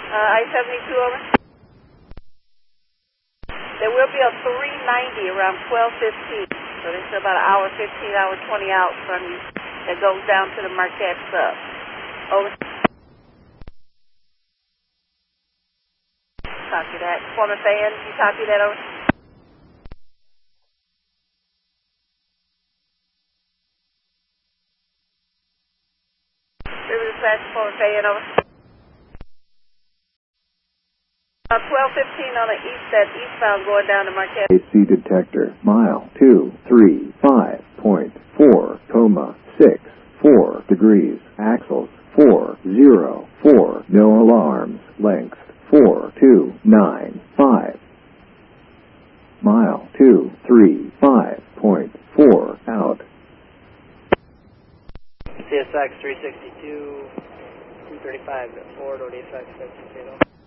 I-72, over. There will be a 390 around 12:15. So this is about an hour 15, hour 20 out from you that goes down to the Marquette sub. Over. Copy that. Foreman Fan, you copy that, over? River Dispatch, Foreman Fan, over. 12:15 on the east, that eastbound going down to Marquette. AC detector, mile 235.4, 64 degrees, axles 404, no alarms, length 4295. Mile 235.4 out. CSX 362, 235 at Ford, ODFX 15.